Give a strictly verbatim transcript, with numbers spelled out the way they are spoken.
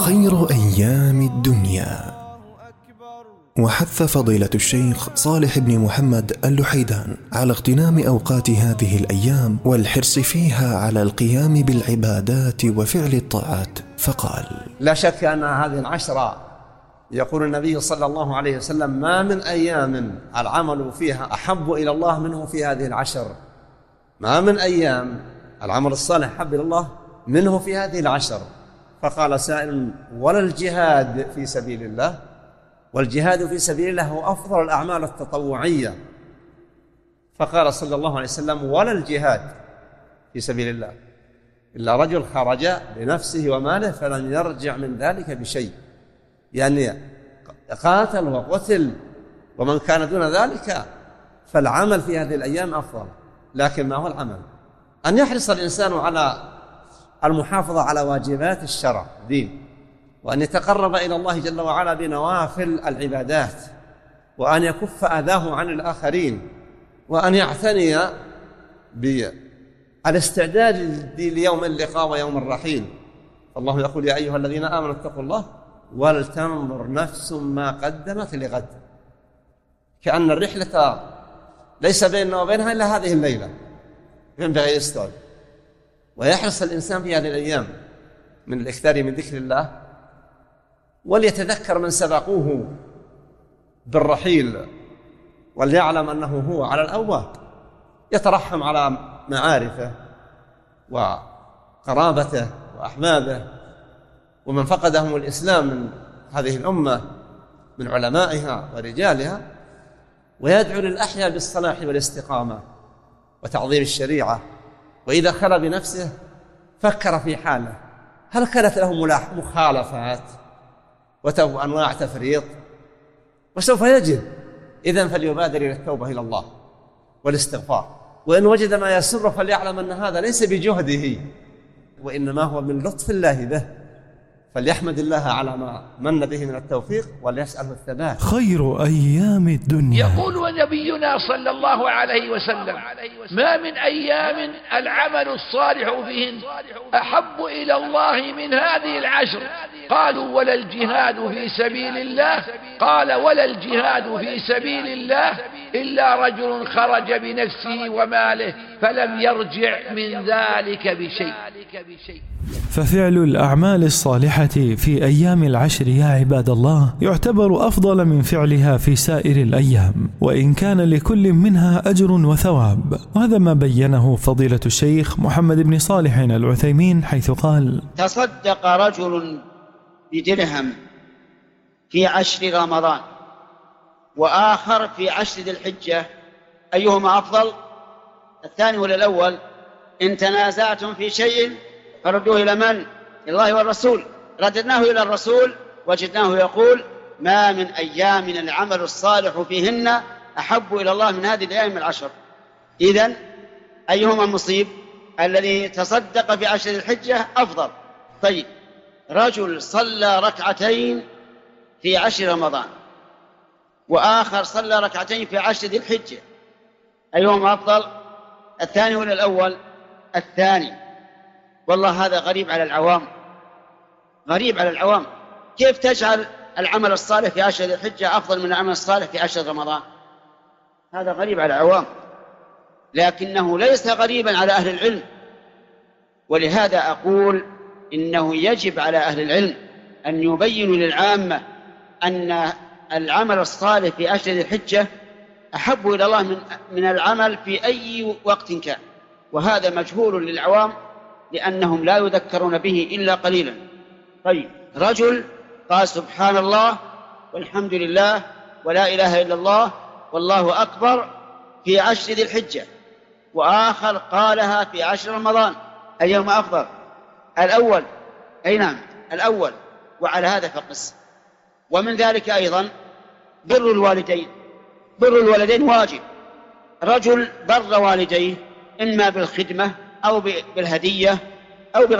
خير أيام الدنيا. وحث فضيلة الشيخ صالح بن محمد اللحيدان على اغتنام أوقات هذه الأيام والحرص فيها على القيام بالعبادات وفعل الطاعات، فقال: لا شك أن هذه العشرة يقول النبي صلى الله عليه وسلم: ما من أيام العمل فيها أحب إلى الله منه في هذه العشر. ما من أيام العمل الصالح أحب إلى الله منه في هذه العشر. فقال سائل: ولا الجهاد في سبيل الله؟ والجهاد في سبيل الله هو أفضل الأعمال التطوعية. فقال صلى الله عليه وسلم: ولا الجهاد في سبيل الله إلا رجل خرج بنفسه وماله فلم يرجع من ذلك بشيء، يعني قاتل وقتل، ومن كان دون ذلك فالعمل في هذه الأيام أفضل. لكن ما هو العمل؟ أن يحرص الإنسان على المحافظة على واجبات الشرع دين، وأن يتقرب إلى الله جل وعلا بنوافل العبادات، وأن يكف أذاه عن الآخرين، وأن يعتني بالاستعداد ليوم اللقاء ويوم الرحيل. فالله يقول: يا أيها الذين آمنوا اتقوا الله ولتنظر نفس ما قدمت لغد. كأن الرحلة ليس بيننا وبينها إلا هذه الليلة، ينبغي يستوعب ويحرص الإنسان في هذه الأيام من الإكثار من ذكر الله، وليتذكر من سبقوه بالرحيل، وليعلم أنه هو على الأول يترحم على معارفه وقرابته وأحبابه ومن فقدهم الإسلام من هذه الأمة من علمائها ورجالها، ويدعو للأحياء بالصلاح والاستقامة وتعظيم الشريعة. وإذا خلى بنفسه فكر في حاله: هل كانت له مخالفات وأنواع تفريط؟ وسوف يجد. إذن فليبادر إلى التوبة إلى الله والاستغفار، وإن وجد ما يسر فليعلم أن هذا ليس بجهده، وإنما هو من لطف الله به، فليحمد الله على ما من به من التوفيق وليسأله الثبات. خير أيام الدنيا. يقول نبينا صلى الله عليه وسلم: ما من أيام العمل الصالح فيهن أحب إلى الله من هذه العشر. قالوا: ولا الجهاد في سبيل الله؟ قال: ولا الجهاد في سبيل الله إلا رجل خرج بنفسه وماله فلم يرجع من ذلك بشيء. ففعل الأعمال الصالحة في أيام العشر يا عباد الله يعتبر أفضل من فعلها في سائر الأيام، وإن كان لكل منها أجر وثواب. وهذا ما بينه فضيلة الشيخ محمد بن صالح العثيمين، حيث قال: تصدق رجل بدرهم في عشر رمضان وآخر في عشر ذي الحجة، أيهما أفضل؟ الثاني ولا الأول؟ إن تنازعتم في شيء فردوه إلى من؟ إلى الله والرسول. رددناه إلى الرسول وجدناه يقول: ما من أيام العمل الصالح فيهن أحب إلى الله من هذه الأيام العشر. إذن أيهما المصيب؟ الذي تصدق في عشر الحجة أفضل. طيب، رجل صلى ركعتين في عشر رمضان وآخر صلى ركعتين في عشر ذي الحجة، أيهما أفضل؟ الثاني ولا الأول؟ الثاني. والله هذا غريب على العوام، غريب على العوام. كيف تجعل العمل الصالح في عشر ذي الحجة أفضل من العمل الصالح في عشر رمضان؟ هذا غريب على العوام، لكنه ليس غريبا على أهل العلم. ولهذا أقول إنه يجب على أهل العلم أن يبينوا للعامة أن العمل الصالح في عشر ذي الحجة أحب إلى الله من من العمل في أي وقت كان، وهذا مجهول للعوام لأنهم لا يذكرون به إلا قليلا. طيب، رجل قال سبحان الله والحمد لله ولا إله إلا الله والله أكبر في عشر ذي الحجة، وآخر قالها في عشر رمضان، أيهما أفضل؟ الأول. أي نعم، الأول. وعلى هذا فقس. ومن ذلك أيضا بر الوالدين. بر الوالدين واجب. رجل بر والديه إما بالخدمة أو بالهدية أو